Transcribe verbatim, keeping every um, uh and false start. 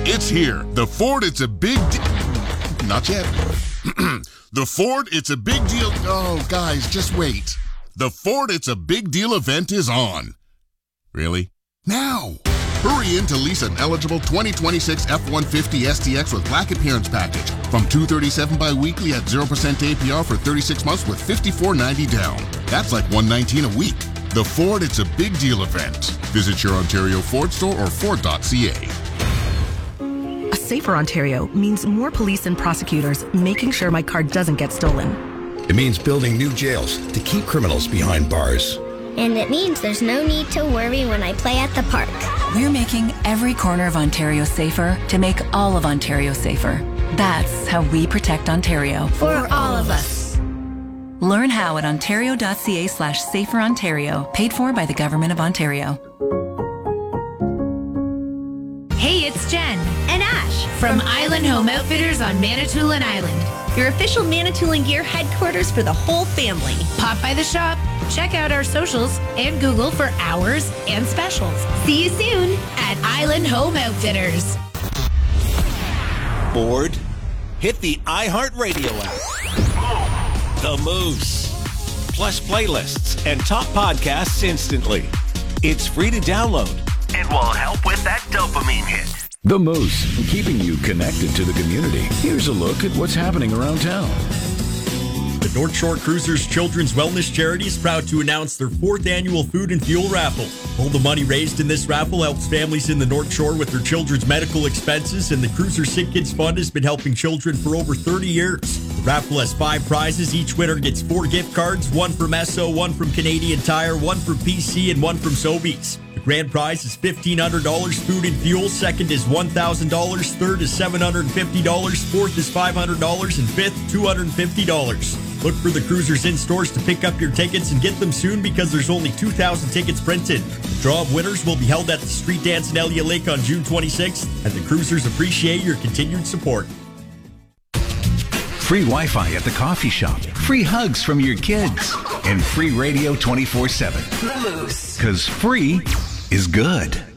It's here. The Ford It's a Big Deal. Not yet. The Ford It's a Big Deal. Oh, guys, just wait. The Ford It's a Big Deal event is on. Really? Now. Hurry in to lease an eligible twenty twenty-six F one fifty S T X with Black Appearance Package from two hundred thirty-seven dollars bi-weekly at zero percent A P R for thirty-six months with fifty-four ninety down. That's like one hundred nineteen dollars a week. The Ford It's a Big Deal event. Visit your Ontario Ford store or Ford dot C A. A safer Ontario means more police and prosecutors making sure my car doesn't get stolen. It means building new jails to keep criminals behind bars. And it means there's no need to worry when I play at the park. We're making every corner of Ontario safer to make all of Ontario safer. That's how we protect Ontario. For all of us. Learn how at ontario.ca slash safer Ontario, paid for by the Government of Ontario. Hey, it's Jen And Ash from Island Home Outfitters on Manitoulin Island, your official Manitoulin Gear headquarters for the whole family. Pop by the shop, check out our socials, and Google for hours and specials. See you soon at Island Home Outfitters. Bored? Hit the iHeartRadio app. The Moose. Plus playlists and top podcasts instantly. It's free to download and will help with that dopamine hit. The Moose, keeping you connected to the community. Here's a look at what's happening around town. The North Shore Cruisers Children's Wellness Charity is proud to announce their fourth annual food and fuel raffle. All the money raised in this raffle helps families in the North Shore with their children's medical expenses, and the Cruiser Sick Kids Fund has been helping children for over thirty years. The raffle has five prizes. Each winner gets four gift cards, one from Esso, one from Canadian Tire, one from P C, and one from Sobeys. The grand prize is fifteen hundred dollars food and fuel. Second is one thousand dollars. Third is seven hundred fifty dollars. Fourth is five hundred dollars. And fifth, two hundred fifty dollars. Look for the Cruisers in stores to pick up your tickets and get them soon because there's only two thousand tickets printed. The draw of winners will be held at the Street Dance in Elliott Lake on June twenty-sixth, and the Cruisers appreciate your continued support. Free Wi-Fi at the coffee shop, free hugs from your kids, and free radio twenty-four seven. The Moose. Because free is good.